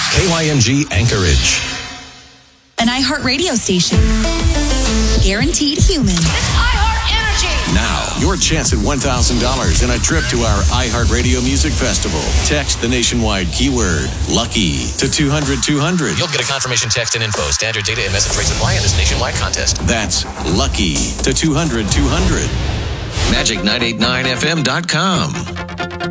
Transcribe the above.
KYMG Anchorage. An iHeart radio station. Guaranteed human. It's iHeart Energy. Now, your chance at $1,000 and a trip to our iHeartRadio Music Festival. Text the nationwide keyword LUCKY to 200-200. You'll get a confirmation text and info. Standard data and message rates apply in this nationwide contest. That's LUCKY to 200-200. Magic989FM.com.